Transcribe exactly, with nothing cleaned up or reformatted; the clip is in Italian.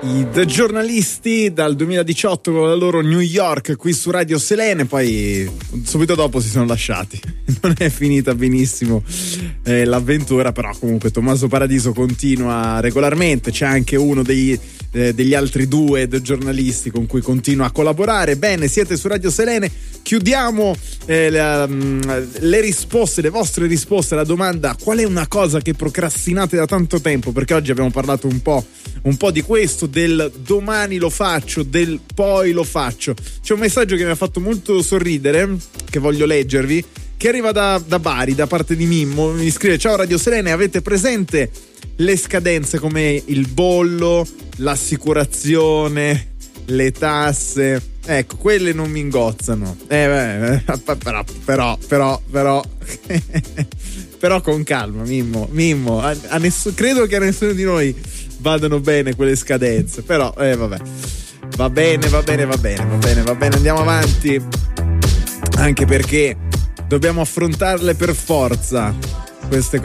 I The Giornalisti dal duemiladiciotto con la loro New York qui su Radio Selene, poi subito dopo si sono lasciati. Non è finita benissimo eh, l'avventura, però comunque Tommaso Paradiso continua regolarmente, c'è anche uno dei, eh, degli altri due The Giornalisti con cui continua a collaborare. Bene, siete su Radio Selene, chiudiamo eh, la, le risposte, le vostre risposte alla domanda: qual è una cosa che procrastinate da tanto tempo? Perché oggi abbiamo parlato un po', un po' di questo, del domani lo faccio, del poi lo faccio. C'è un messaggio che mi ha fatto molto sorridere, che voglio leggervi, che arriva da, da Bari, da parte di Mimmo. Mi scrive: ciao Radio Selene, avete presente le scadenze come il bollo, l'assicurazione, le tasse? Ecco, quelle non mi ingozzano. Eh beh, però, però, però, però però con calma, Mimmo, Mimmo, a, a ness- credo che a nessuno di noi vadano bene quelle scadenze, però eh vabbè. Va bene, va bene, va bene, va bene, va bene, andiamo avanti. Anche perché dobbiamo affrontarle per forza queste cose.